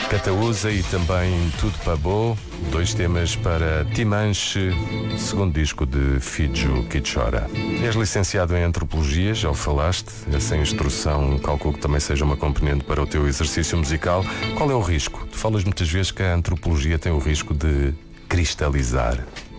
Cataúsa e também Tudo Pabô, dois temas para Timanche, segundo disco de Fidjo Kichora. És licenciado em Antropologia, já o falaste, essa instrução calculo que também seja uma componente para o teu exercício musical. Qual é o risco? Tu falas muitas vezes que a antropologia tem o risco de cristalizar.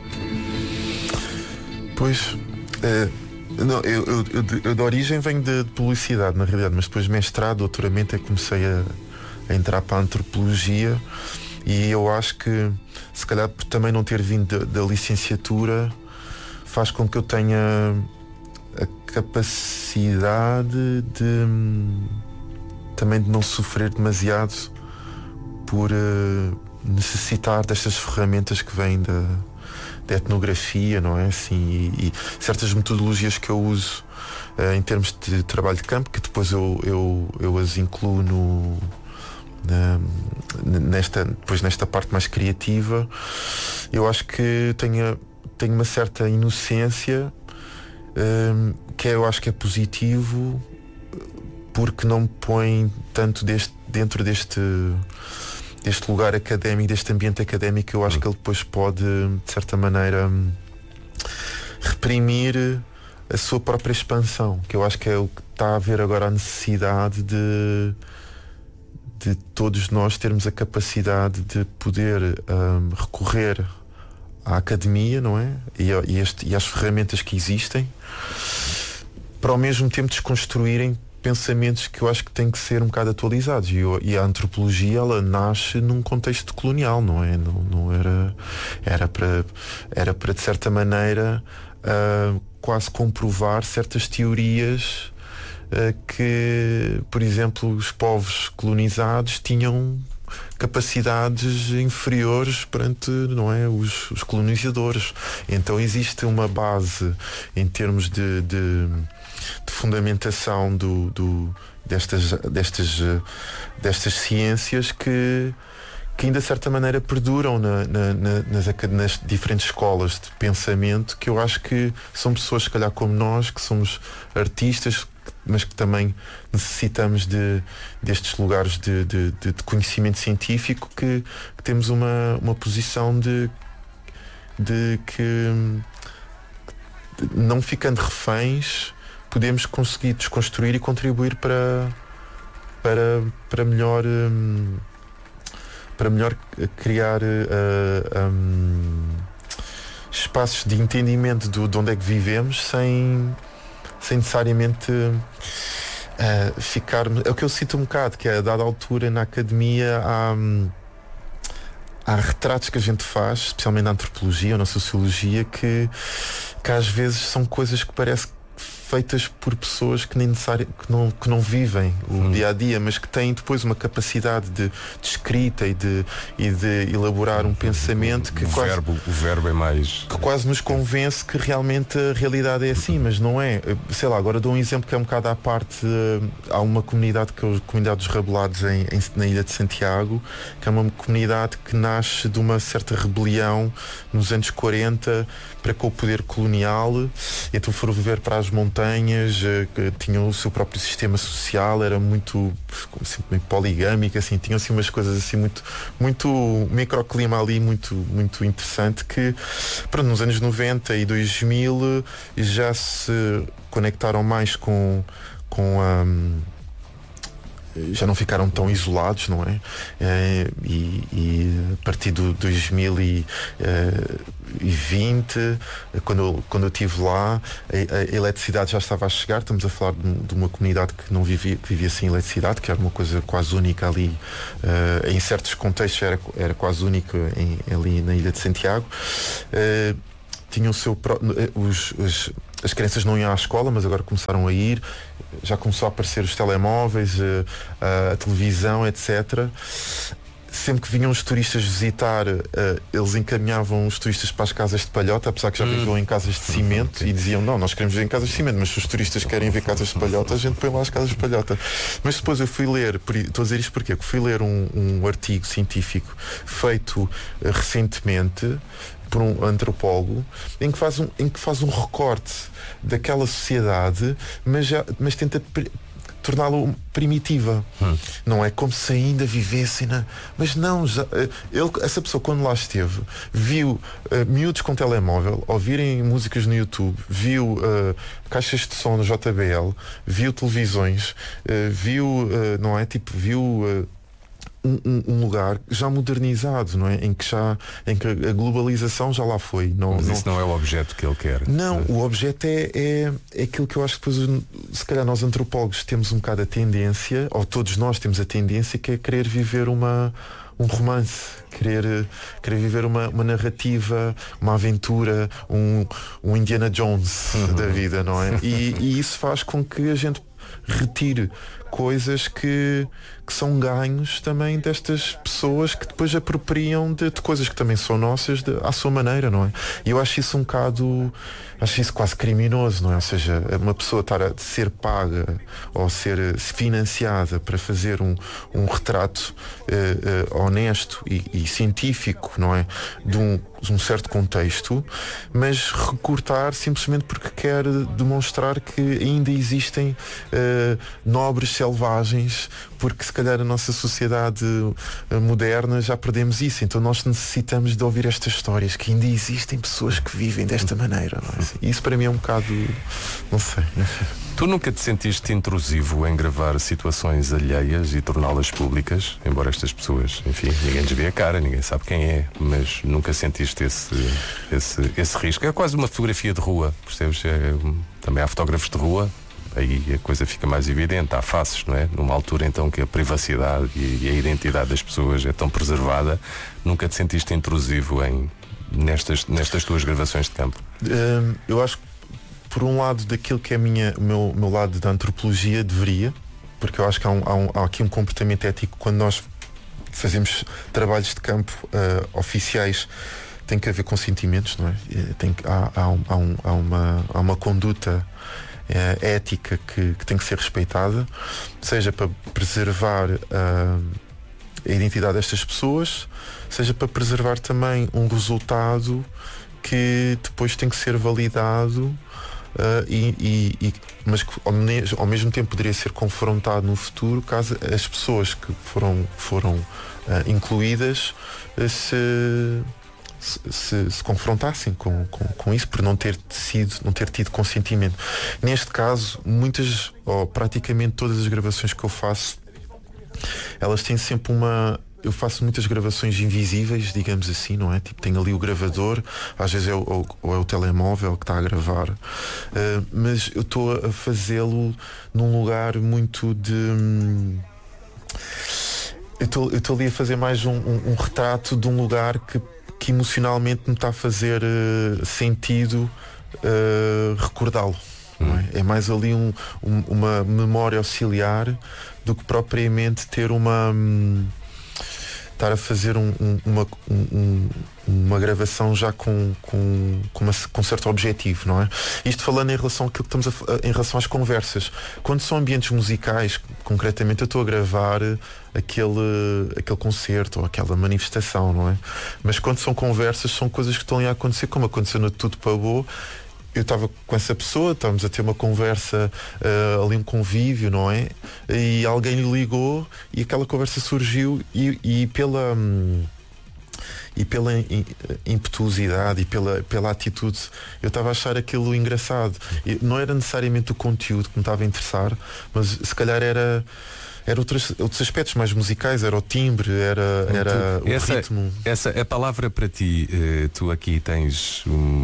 Pois, não, eu de origem venho de publicidade, na realidade, mas depois mestrado, doutoramento, é que comecei a entrar para a antropologia, e eu acho que se calhar por também não ter vindo da licenciatura faz com que eu tenha a capacidade também de não sofrer demasiado por necessitar destas ferramentas que vêm da etnografia, não é? Assim, e certas metodologias que eu uso em termos de trabalho de campo, que depois eu as incluo nesta parte mais criativa. Eu acho que tenho uma certa inocência, que eu acho que é positivo, porque não me põe tanto dentro deste lugar académico, deste ambiente académico. Eu acho que ele depois pode, de certa maneira, reprimir a sua própria expansão, que eu acho que é o que está a haver agora, a necessidade de todos nós termos a capacidade de poder recorrer à academia, não é? E às ferramentas que existem, para ao mesmo tempo desconstruírem pensamentos que eu acho que têm que ser um bocado atualizados. E a antropologia, ela nasce num contexto colonial, não é? Não era para de certa maneira quase comprovar certas teorias que, por exemplo, os povos colonizados tinham capacidades inferiores perante, não é, os colonizadores. Então existe uma base em termos de fundamentação destas ciências que ainda de certa maneira perduram nas diferentes escolas de pensamento, que eu acho que são pessoas, se calhar como nós, que somos artistas, mas que também necessitamos destes lugares de conhecimento científico, que temos uma posição de que, não ficando reféns, podemos conseguir desconstruir e contribuir para melhor criar espaços de entendimento de onde é que vivemos, sem necessariamente ficar. É o que eu sinto um bocado, que é, a dada altura na academia há retratos que a gente faz, especialmente na antropologia ou na sociologia, que às vezes são coisas que parece feitas por pessoas que nem que não vivem o dia a dia, mas que têm depois uma capacidade de escrita e de elaborar um pensamento que o verbo é mais, que quase nos convence que realmente a realidade é assim, mas não é. Sei lá, agora dou um exemplo que é um bocado à parte. Há uma comunidade, que é a comunidade dos Rabelados na Ilha de Santiago, que é uma comunidade que nasce de uma certa rebelião nos anos 40 para com o poder colonial. Então foram viver para as montanhas, que tinham o seu próprio sistema social, era muito poligâmico, assim, tinham assim umas coisas assim muito microclima ali, muito interessante, que pronto, nos anos 90 e 2000 já se conectaram mais com já não ficaram tão isolados, não é? E a partir de 2020, quando eu estive lá, a eletricidade já estava a chegar. Estamos a falar de uma comunidade que vivia sem eletricidade, que era uma coisa quase única ali, em certos contextos era quase única ali na Ilha de Santiago. Tinham o seu as crianças não iam à escola, mas agora começaram a ir. Já começou a aparecer os telemóveis, a televisão, etc. Sempre que vinham os turistas visitar, eles encaminhavam os turistas para as casas de palhota, apesar que já viviam em casas de cimento, e diziam, não, nós queremos ver em casas de cimento, mas se os turistas querem ver casas de palhota, a gente põe lá as casas de palhota. Mas depois eu fui ler, estou a dizer isto porque fui ler um artigo científico feito recentemente por um antropólogo, em que faz um recorte daquela sociedade, mas tenta torná-lo primitiva. Não é como se ainda vivessem mas não, essa pessoa quando lá esteve viu miúdos com telemóvel ouvirem músicas no YouTube, viu caixas de som no JBL, viu televisões, viu não é, tipo, viu um lugar já modernizado, não é? Em que a globalização já lá foi. Mas isso não é o objeto que ele quer. Não, o objeto é aquilo que eu acho que depois, se calhar nós antropólogos temos um bocado a tendência, ou todos nós temos a tendência, que é querer viver um romance, querer viver uma narrativa, uma aventura, um Indiana Jones da vida, não é? E isso faz com que a gente retire coisas que são ganhos também destas pessoas que depois apropriam de coisas que também são nossas à sua maneira, não é? E eu acho isso acho isso quase criminoso, não é? Ou seja, uma pessoa estar a ser paga ou ser financiada para fazer um retrato honesto e científico, não é? De um certo contexto, mas recortar simplesmente porque quer demonstrar que ainda existem nobres selvagens, porque se calhar a nossa sociedade moderna já perdemos isso, então nós necessitamos de ouvir estas histórias que ainda existem pessoas que vivem desta maneira, não é? Isso para mim é um bocado, não sei. Tu nunca te sentiste intrusivo em gravar situações alheias e torná-las públicas? Embora estas pessoas, enfim, ninguém lhes vê a cara, ninguém sabe quem é, mas nunca sentiste esse risco? É quase uma fotografia de rua, percebes? Também há fotógrafos de rua, aí a coisa fica mais evidente, há faces, não é? Numa altura então que a privacidade e a identidade das pessoas é tão preservada, nunca te sentiste intrusivo nestas tuas gravações de campo? Eu acho que por um lado daquilo que é o meu lado da antropologia deveria, porque eu acho que há aqui um comportamento ético quando nós fazemos trabalhos de campo oficiais, tem que haver consentimentos, não é? Há uma conduta ética que tem que ser respeitada, seja para preservar a identidade destas pessoas, seja para preservar também um resultado que depois tem que ser validado, mas que ao mesmo tempo poderia ser confrontado no futuro caso as pessoas que foram incluídas se confrontassem com isso por não ter tido consentimento. Neste caso, muitas ou praticamente todas as gravações que eu faço, elas têm sempre eu faço muitas gravações invisíveis, digamos assim, não é? Tipo, tenho ali o gravador, às vezes é o telemóvel que está a gravar, mas eu estou a fazê-lo num lugar muito de... Eu estou ali a fazer mais um retrato de um lugar que emocionalmente me está a fazer sentido recordá-lo. É mais ali uma memória auxiliar do que propriamente ter estar a fazer uma gravação já com certo objetivo, não é? Isto falando em relação àquilo que estamos em relação às conversas. Quando são ambientes musicais, concretamente eu estou a gravar aquele concerto ou aquela manifestação, não é? Mas quando são conversas, são coisas que estão ali a acontecer, como aconteceu no Tudo Pabou. Eu estava com essa pessoa, estávamos a ter uma conversa, ali um convívio, não é? E alguém lhe ligou e aquela conversa surgiu e pela impetuosidade e pela atitude, eu estava a achar aquilo engraçado. E não era necessariamente o conteúdo que me estava a interessar, mas se calhar era outros aspectos mais musicais, era o timbre, era o ritmo. A palavra para ti, tu aqui tens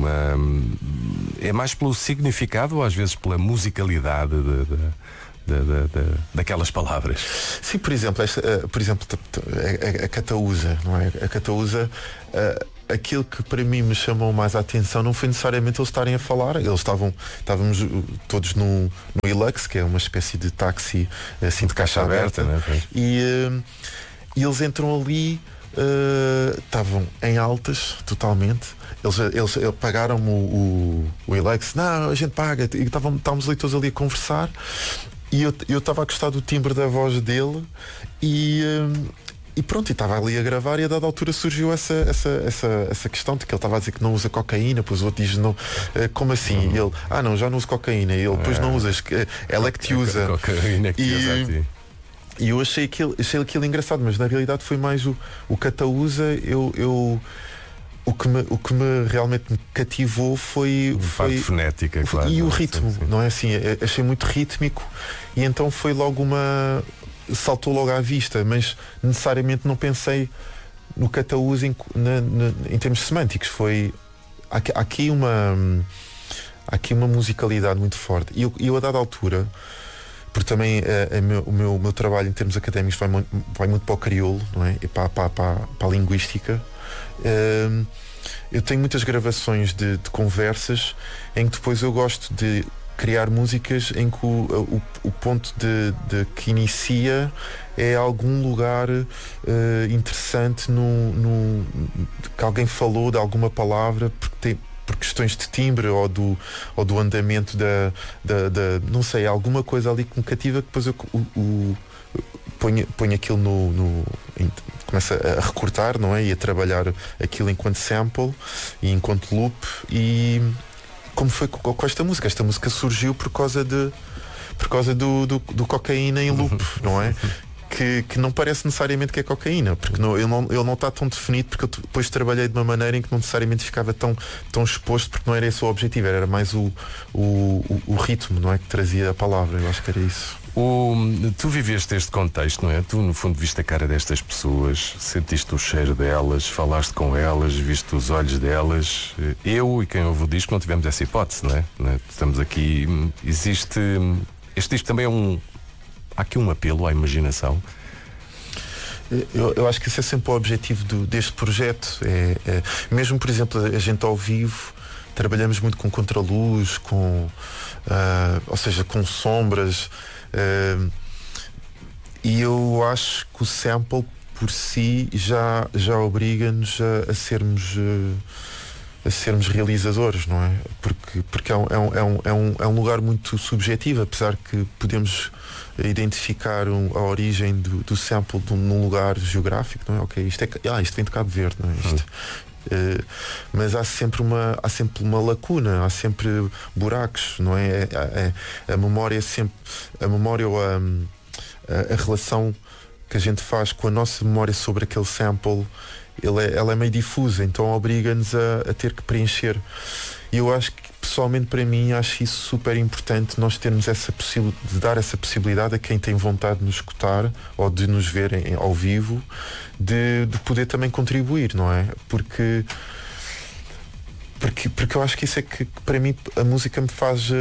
é mais pelo significado ou às vezes pela musicalidade daquelas palavras? Sim, por exemplo, a Cataúsa, não é? A Cataúsa, aquilo que para mim me chamou mais a atenção não foi necessariamente eles estarem a falar. Estávamos todos no Hilux, que é uma espécie de táxi assim de caixa aberta, né? E eles entram ali, estavam em altas totalmente. Eles pagaram-me o Hilux. Não, a gente paga. E estávamos ali todos ali a conversar. E eu estava a gostar do timbre da voz dele e E pronto, e estava ali a gravar e a dada altura surgiu essa questão de que ele estava a dizer que não usa cocaína, depois o outro diz não, como assim? E ele, não, já não uso cocaína, e ele, depois não usas, ela é que te usa. Cocaína que te usa a ti. E eu achei aquilo engraçado, mas na realidade foi mais o que a Tausa, o que me realmente me cativou foi parte fonética, claro. E o ritmo, sim. Não é assim? Achei muito rítmico e então foi logo saltou logo à vista, mas necessariamente não pensei no que a Tausa em termos semânticos. Há aqui uma musicalidade muito forte. E eu a dada altura, porque também o meu trabalho em termos académicos vai muito para o crioulo, não é? E para a linguística. Eu tenho muitas gravações de conversas em que depois eu gosto de criar músicas em que o ponto de que inicia é algum lugar interessante que alguém falou de alguma palavra por questões de timbre ou do andamento não sei, alguma coisa ali que me cativa, que depois eu ponho aquilo começa a recortar, não é? E a trabalhar aquilo enquanto sample e enquanto loop. E como foi com esta música? Esta música surgiu por causa do cocaína em loop, não é? Que não parece necessariamente que é cocaína, porque ele não está tão definido, porque eu depois trabalhei de uma maneira em que não necessariamente ficava tão exposto, porque não era esse o objetivo, era mais o ritmo, não é? Que trazia a palavra. Eu acho que era isso. Tu viveste este contexto, não é? Tu no fundo viste a cara destas pessoas, sentiste o cheiro delas, falaste com elas, viste os olhos delas. Eu e quem ouve o disco não tivemos essa hipótese, não é? Estamos aqui, existe, este disco também há aqui um apelo à imaginação. Eu acho que esse é sempre o objetivo deste projeto. Mesmo, por exemplo, a gente ao vivo trabalhamos muito com contraluz, ou seja, com sombras. E eu acho que o sample por si já obriga-nos a sermos realizadores, não é? Porque é um lugar muito subjetivo, apesar que podemos identificar a origem do sample num lugar geográfico, não é? Ok, isto vem de Cabo Verde, não é? Mas há sempre uma lacuna, há sempre buracos, não é? A memória ou a relação que a gente faz com a nossa memória sobre aquele sample, ela é meio difusa, então obriga-nos a ter que preencher. E eu acho que, pessoalmente, para mim, acho isso super importante, nós termos de dar essa possibilidade a quem tem vontade de nos escutar ou de nos ver ao vivo, de poder também contribuir, não é? Porque eu acho que isso é que para mim a música me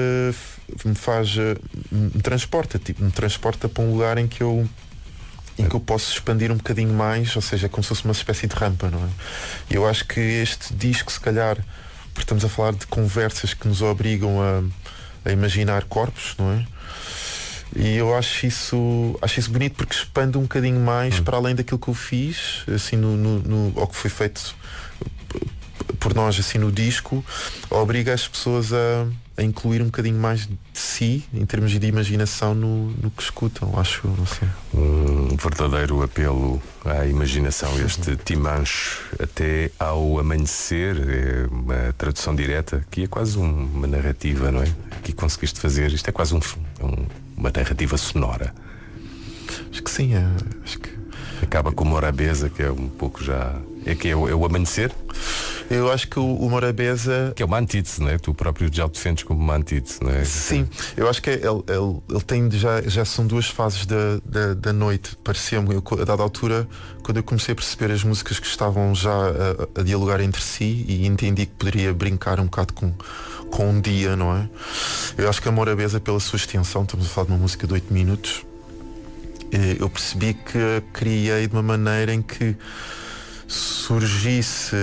transporta para um lugar em que eu posso expandir um bocadinho mais, ou seja, como se fosse uma espécie de rampa, não é? E eu acho que este disco, se calhar, porque estamos a falar de conversas que nos obrigam a imaginar corpos, não é? E eu acho isso bonito, porque expande um bocadinho mais para além daquilo que eu fiz, assim, ou que foi feito por nós, assim, no disco, obriga as pessoas a incluir um bocadinho mais de si, em termos de imaginação, no que escutam, acho eu, não sei. Um verdadeiro apelo à imaginação, este Timanche até ao amanhecer, é uma tradução direta, que é quase uma narrativa, não é? Aqui conseguiste fazer, isto é quase uma narrativa sonora. Acho que sim, acho que... Acaba com o Morabeza, que é um pouco já... É o amanhecer? Eu acho que o Morabeza... Que é uma antítese, não é? Tu próprio já o defendes como uma antítese, não é? Sim, eu acho que ele tem já são duas fases da noite. Parecia-me, a dada altura, quando eu comecei a perceber as músicas que estavam já a dialogar entre si, e entendi que poderia brincar um bocado com um dia, não é? Eu acho que a Morabeza, pela sua extensão, estamos a falar de uma música de 8 minutos, eu percebi que a criei de uma maneira em que surgisse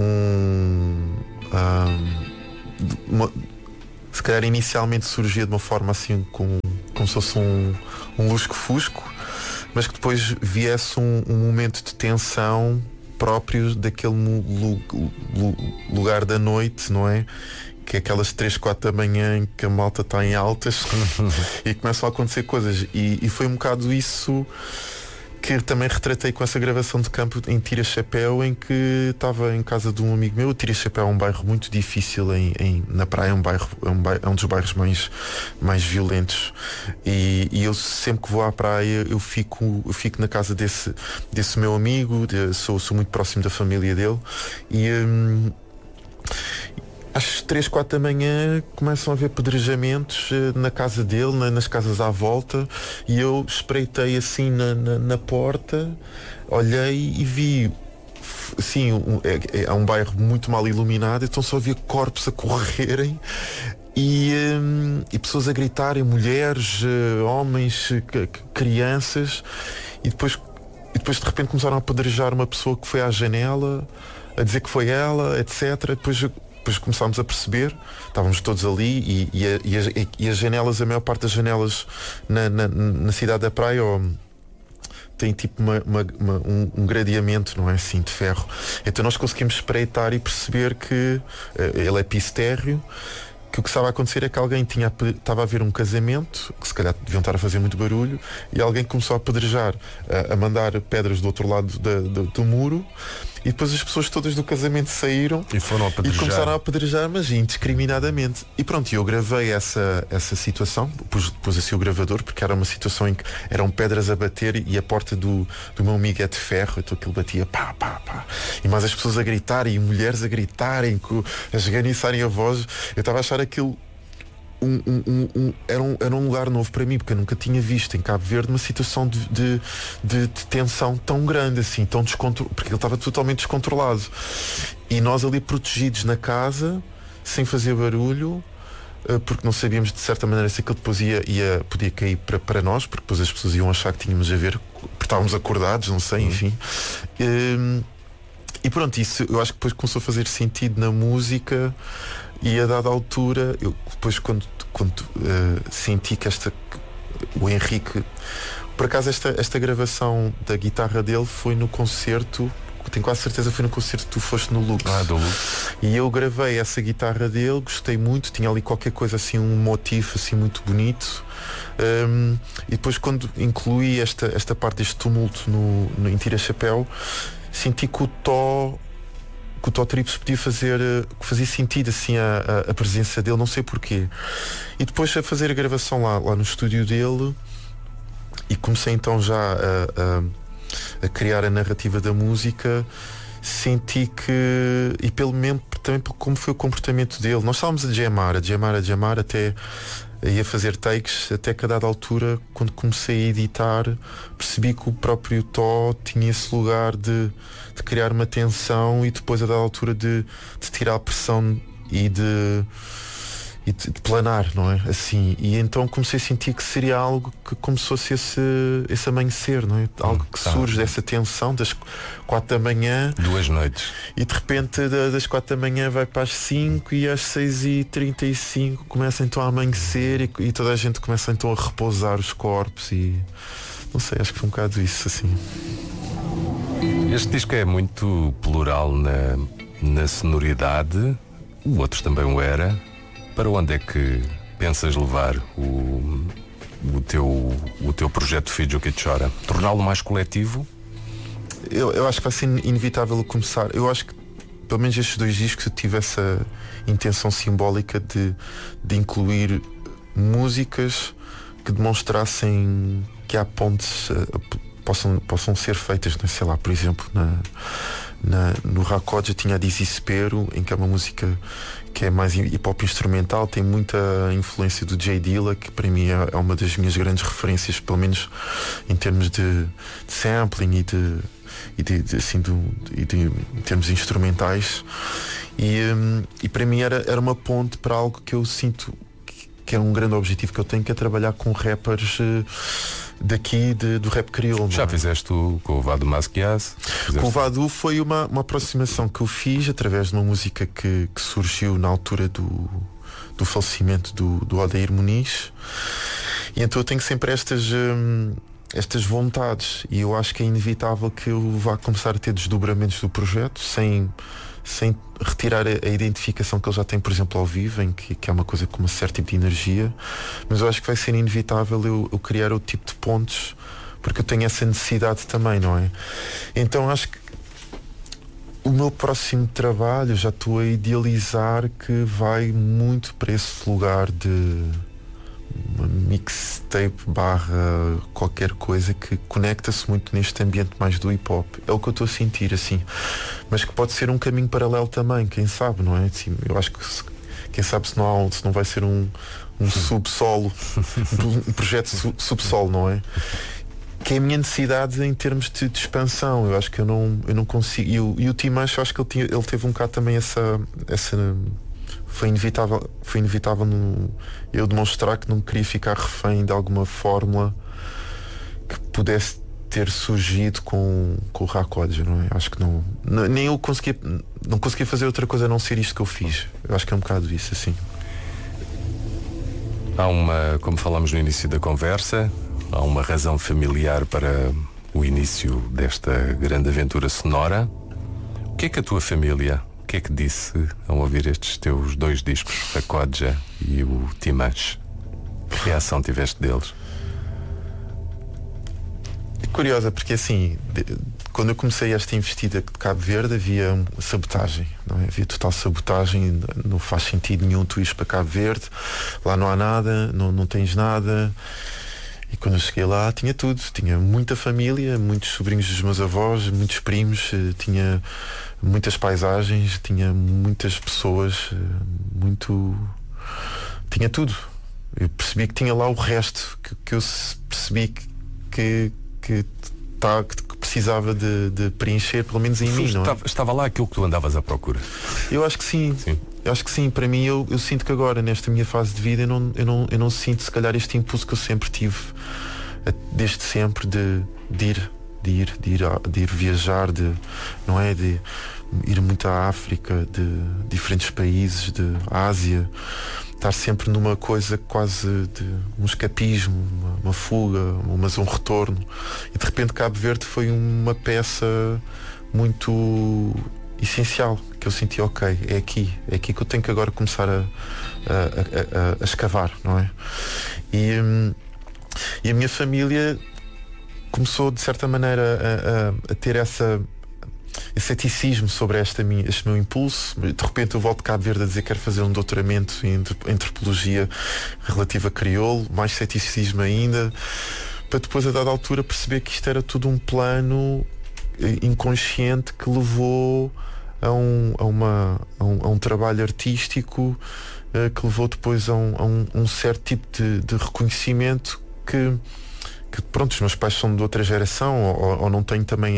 se calhar inicialmente surgia de uma forma assim como se fosse um lusco-fusco, mas que depois viesse um momento de tensão próprio daquele lugar da noite, não é? Que é aquelas 3, 4 da manhã em que a malta está em altas e começam a acontecer coisas, e foi um bocado isso que também retratei com essa gravação de campo em Tira-Chapéu, em que estava em casa de um amigo meu. Tira-Chapéu é um bairro muito difícil na praia, é um dos bairros mais violentos, e eu sempre que vou à praia eu fico na casa desse meu amigo, sou muito próximo da família dele, e às 3, 4 da manhã começam a haver pedrejamentos na casa dele, nas casas à volta, e eu espreitei assim na porta, olhei e vi, sim, é um bairro muito mal iluminado, então só havia corpos a correrem e pessoas a gritarem, mulheres, homens, crianças, e depois de repente começaram a apedrejar uma pessoa que foi à janela a dizer que foi ela, etc. Depois começámos a perceber, estávamos todos ali, e as janelas, a maior parte das janelas na cidade da praia tem tipo um gradeamento, não é assim, de ferro. Então nós conseguimos espreitar e perceber que ele é piso térreo, que o que estava a acontecer é que alguém estava a ver um casamento, que se calhar deviam estar a fazer muito barulho, e alguém começou a apedrejar, a mandar pedras do outro lado do muro, e depois as pessoas todas do casamento saíram e começaram a apedrejar, mas indiscriminadamente. E pronto, eu gravei essa situação, pus assim o gravador, porque era uma situação em que eram pedras a bater e a porta do meu amigo é de ferro, então aquilo batia pá, pá, pá. E mais as pessoas a gritarem, e mulheres a gritarem, a esganiçarem a voz. Eu estava a achar aquilo era um lugar novo para mim, porque eu nunca tinha visto em Cabo Verde uma situação de tensão tão grande assim, tão descontrolado, porque ele estava totalmente descontrolado, e nós ali protegidos na casa, sem fazer barulho, porque não sabíamos de certa maneira se aquilo depois podia cair para nós, porque depois as pessoas iam achar que tínhamos a ver, porque estávamos acordados, não sei, enfim. E pronto, isso eu acho que depois começou a fazer sentido na música. E a dada altura, eu depois quando senti que o Henrique, por acaso esta gravação da guitarra dele foi no concerto, tenho quase certeza foi no concerto que tu foste no Lux. Do Lux. E eu gravei essa guitarra dele, gostei muito, tinha ali qualquer coisa assim, um motivo assim muito bonito. E depois quando incluí esta parte deste tumulto em Tira-Chapéu, senti que o Tó Trips podia fazia sentido assim a presença dele, não sei porquê. E depois a fazer a gravação lá no estúdio dele, e comecei então já a criar a narrativa da música, senti que, e pelo menos também como foi o comportamento dele, nós estávamos a jamar, até ia fazer takes, até que a dada altura, quando comecei a editar, percebi que o próprio Tó tinha esse lugar de criar uma tensão, e depois a dada altura de tirar a pressão e de planar, não é? Assim, e então comecei a sentir que seria algo que começou a ser esse amanhecer, não é? Algo que surge dessa tensão das 4 da manhã, 2 noites, e de repente das 4 da manhã vai para as 5, e às 6h35 começa então a amanhecer, e toda a gente começa então a repousar os corpos, e não sei, acho que foi um bocado isso, assim. Este disco é muito plural na sonoridade, o outro também o era. Para onde é que pensas levar o teu projeto Fídio que Chora? Torná-lo mais coletivo? Eu acho que vai ser inevitável começar. Eu acho que pelo menos estes 2 discos eu tive essa intenção simbólica de incluir músicas que demonstrassem que há pontes possam ser feitas, né? Sei lá, por exemplo, no Racoja tinha a Desespero, em que é uma música que é mais hip hop instrumental, tem muita influência do J Dilla, que para mim é uma das minhas grandes referências, pelo menos em termos de sampling em termos instrumentais, e para mim era uma ponte para algo que eu sinto que é um grande objetivo que eu tenho, que é trabalhar com rappers daqui do rap crioulo. Já fizeste com o Vadu Masquias? Com o Vadu foi uma aproximação que eu fiz através de uma música que surgiu na altura do falecimento do Odair Muniz, e então eu tenho sempre estas vontades, e eu acho que é inevitável que eu vá começar a ter desdobramentos do projeto sem retirar a identificação que ele já tem, por exemplo, ao vivo, em que é uma coisa com um certo tipo de energia, mas eu acho que vai ser inevitável eu criar outro tipo de pontos porque eu tenho essa necessidade também, não é? Então acho que o meu próximo trabalho, já estou a idealizar que vai muito para esse lugar de uma mixtape barra qualquer coisa que conecta-se muito neste ambiente mais do hip hop. É o que eu estou a sentir, assim. Mas que pode ser um caminho paralelo também, quem sabe, não é? Assim, eu acho que quem sabe se não vai ser um subsolo, um projeto subsolo, não é? Que é a minha necessidade em termos de expansão. Eu acho que eu não consigo. E o Timanche, eu acho que ele teve um bocado também essa foi inevitável eu demonstrar que não queria ficar refém de alguma fórmula que pudesse ter surgido com o Rakodja, não é? Acho que nem eu não conseguia fazer outra coisa a não ser isto que eu fiz. Eu acho que é um bocado isso, assim. Há como falámos no início da conversa, há uma razão familiar para o início desta grande aventura sonora. O que é que a tua família, o que é que disse ao ouvir estes teus 2 discos, Rakodja e o Timanche? Que reação tiveste deles? É curiosa, porque assim, quando eu comecei esta investida de Cabo Verde, havia sabotagem, não é? Havia total sabotagem, não faz sentido nenhum tu ires para Cabo Verde, lá não há nada, não tens nada. E quando eu cheguei lá tinha tudo, tinha muita família, muitos sobrinhos dos meus avós, muitos primos, tinha muitas paisagens, tinha muitas pessoas, tinha tudo. Eu percebi que tinha lá o resto, que eu percebi que precisava de preencher, pelo menos em mim, não é? Estava lá aquilo que tu andavas à procura? Eu acho que sim. Eu acho que sim. Para mim, eu sinto que agora, nesta minha fase de vida, eu não sinto, se calhar, este impulso que eu sempre tive, desde sempre, de ir viajar, não é? De ir muito à África, de diferentes países, de Ásia, estar sempre numa coisa quase de um escapismo, uma fuga, mas um retorno. E de repente Cabo Verde foi uma peça muito essencial, que eu senti, ok, é aqui que eu tenho que agora começar a escavar, não é? E a minha família começou de certa maneira a ter esse ceticismo sobre este meu impulso. De repente eu volto de Cabo Verde a dizer que quero fazer um doutoramento em antropologia relativa a crioulo, mais ceticismo ainda, para depois a dada altura perceber que isto era tudo um plano inconsciente que levou a um trabalho artístico, que levou depois a um certo tipo de reconhecimento que pronto, os meus pais são de outra geração, ou não têm também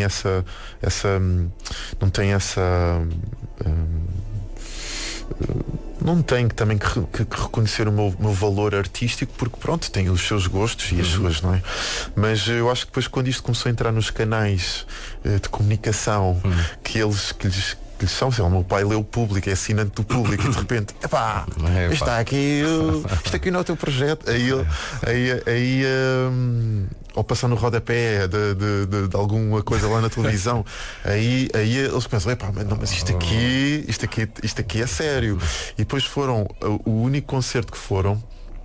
não tenho também que reconhecer o meu valor artístico, porque pronto, tem os seus gostos e as suas, não é? Mas eu acho que depois, quando isto começou a entrar nos canais de comunicação, que lhes são, sei lá, o meu pai lê o Público, é assinante do Público, e de repente, está aqui, isto aqui não é o teu projeto. Aí ou passar no rodapé de alguma coisa lá na televisão, aí eles pensam, mas isto aqui é sério. E depois foram, o único concerto que foram,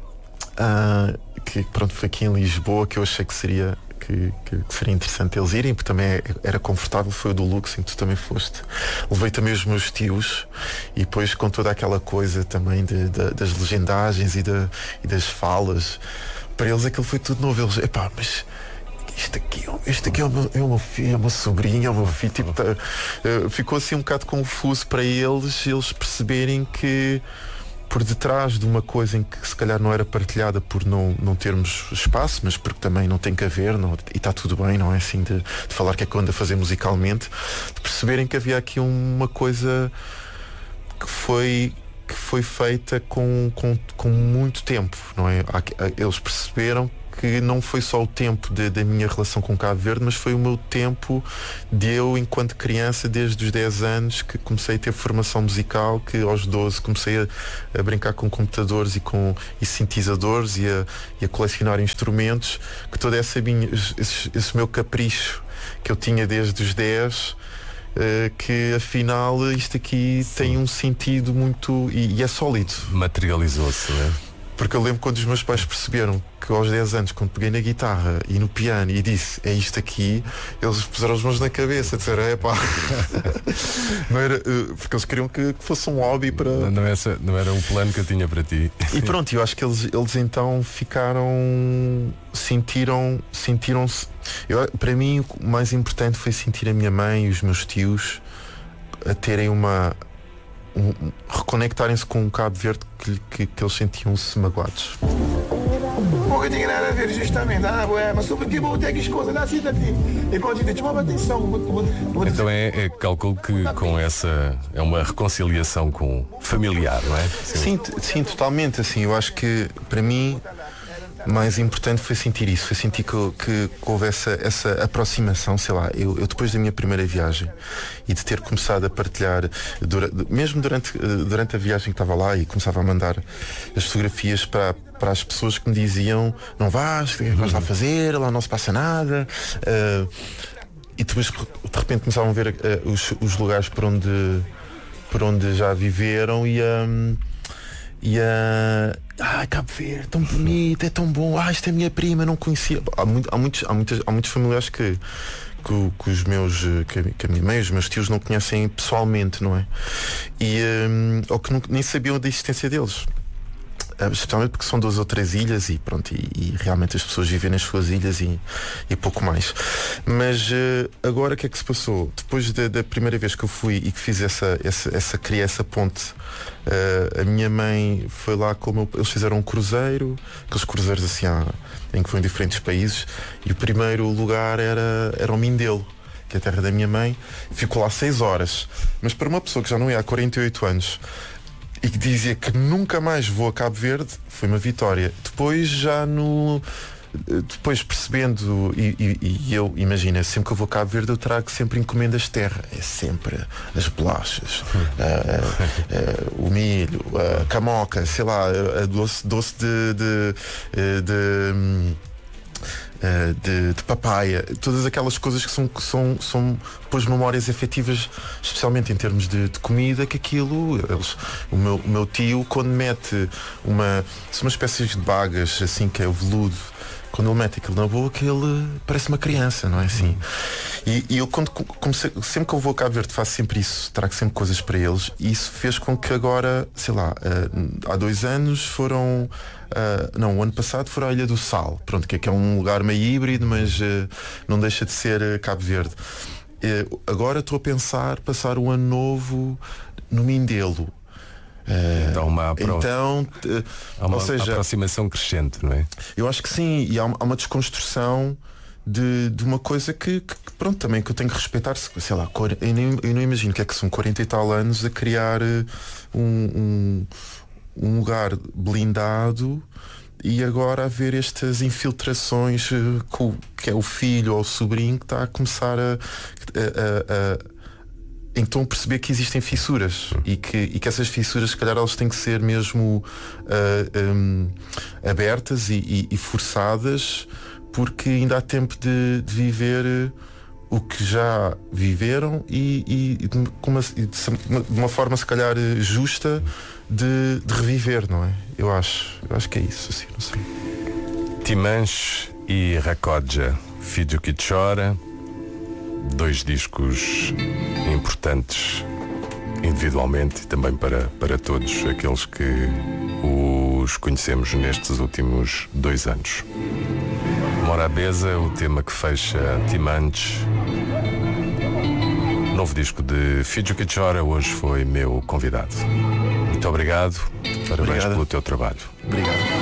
que pronto, foi aqui em Lisboa, que eu achei que seria interessante eles irem, porque também era confortável, foi o do Lux, em que tu também foste. Levei também os meus tios, e depois com toda aquela coisa também das legendagens e das falas, para eles aquilo foi tudo novo. Eles, mas isto aqui é o meu filho, é o meu sobrinho, é o meu filho, tipo, ficou assim um bocado confuso para eles perceberem que por detrás de uma coisa em que se calhar não era partilhada por não termos espaço, mas porque também não tem que haver, e está tudo bem, não é assim de falar que é que eu ando a fazer musicalmente, de perceberem que havia aqui uma coisa que foi feita com muito tempo, não é? Eles perceberam que não foi só o tempo da minha relação com Cabo Verde, mas foi o meu tempo de eu, enquanto criança, desde os 10 anos, que comecei a ter formação musical, que aos 12 comecei a brincar com computadores e sintetizadores e a colecionar instrumentos, que todo esse meu capricho que eu tinha desde os 10, que afinal isto aqui tem um sentido muito, e é sólido. Materializou-se, não é? Porque eu lembro quando os meus pais perceberam que aos 10 anos, quando peguei na guitarra e no piano e disse, é isto aqui, eles puseram as mãos na cabeça, disseram, não era, porque eles queriam que fosse um hobby para... Não era o plano que eu tinha para ti. E pronto, eu acho que eles então sentiram-se. Para mim, o mais importante foi sentir a minha mãe e os meus tios a terem reconectarem-se com um Cabo Verde que eles sentiam-se magoados. Porque tem nada a ver justamente, mas sobre que vou ter que coisas assim daqui. E quando a gente chama atenção. Então calculo que com essa é uma reconciliação com familiar, não é? Sim, totalmente. Assim, eu acho que para mim mais importante foi sentir isso, foi sentir que houve essa aproximação, sei lá, eu depois da minha primeira viagem e de ter começado a partilhar, mesmo durante a viagem que estava lá, e começava a mandar as fotografias para as pessoas que me diziam, não vais, o que vais lá fazer, lá não se passa nada, e depois de repente começavam a ver os lugares por onde já viveram Cabo Verde, tão bonito, é tão bom, isto é a minha prima, não conhecia. Há muitos familiares que a minha mãe e os meus tios não conhecem pessoalmente, não é? Ou que nem sabiam da existência deles. Especialmente porque são 2 ou 3 ilhas e pronto, e realmente as pessoas vivem nas suas ilhas e pouco mais. Agora o que é que se passou? Depois da primeira vez que eu fui e que fiz criei essa ponte, a minha mãe foi lá eles fizeram um cruzeiro, aqueles cruzeiros assim em que foram em diferentes países, e o primeiro lugar era o Mindelo, que é a terra da minha mãe. Ficou lá 6 horas, mas para uma pessoa que já não ia há 48 anos e que dizia que nunca mais vou a Cabo Verde, foi uma vitória. Depois percebendo, e eu imagino, sempre que eu vou a Cabo Verde eu trago sempre encomendas de terra, é sempre as bolachas, o milho, a camoca, sei lá, a doce de papaya, todas aquelas coisas que são depois memórias afetivas, especialmente em termos de comida, que aquilo, o meu tio, quando mete uma espécie de bagas, assim, que é o veludo, quando ele mete aquilo na boca, ele parece uma criança, não é assim? E eu sempre que eu vou a Cabo Verde faço sempre isso, trago sempre coisas para eles, e isso fez com que agora, sei lá, há 2 anos foram... o ano passado foram à Ilha do Sal, pronto, que é um lugar meio híbrido, mas não deixa de ser Cabo Verde. Agora estou a pensar passar o ano novo no Mindelo. Então há uma aproximação crescente, não é? Eu acho que sim, e há uma desconstrução de uma coisa que pronto, também que eu tenho que respeitar. Sei lá, eu não imagino que é que são 40 e tal anos a criar um lugar blindado, e agora a ver estas infiltrações que é o filho ou o sobrinho que está a começar então perceber que existem fissuras e que essas fissuras, se calhar, elas têm que ser mesmo abertas e forçadas, porque ainda há tempo de viver o que já viveram e de uma forma, se calhar, justa de reviver, não é? Eu acho que é isso, assim, não sei. Timanche e Rakodja, Filho que Chora, 2 discos importantes individualmente e também para todos aqueles que os conhecemos nestes últimos 2 anos. Morabeza, o tema que fecha Timanche. Novo disco de Filho que Chora, hoje foi meu convidado. Muito obrigado. Parabéns pelo teu trabalho. Obrigado.